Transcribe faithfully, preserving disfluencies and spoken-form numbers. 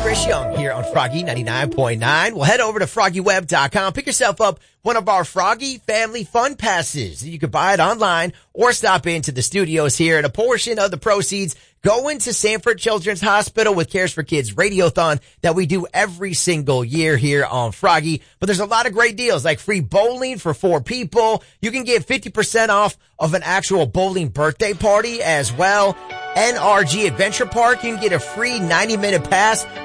Chris Young here on Froggy ninety-nine point nine. Well, head over to froggy web dot com. Pick yourself up one of our Froggy Family Fun Passes. You can buy it online or stop into the studios here, and a portion of the proceeds go into Sanford Children's Hospital with Cares for Kids Radiothon that we do every single year here on Froggy. But there's a lot of great deals like free bowling for four people. You can get fifty percent off of an actual bowling birthday party as well. N R G Adventure Park, you can get a free ninety minute pass